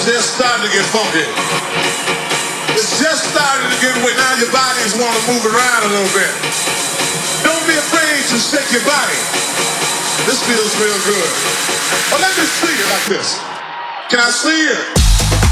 just starting to get funky. It's just starting to get where now your bodies want to move around a little bit. Don't be afraid to shake your body. This feels real good. Well, let me see it like this. Can I see it?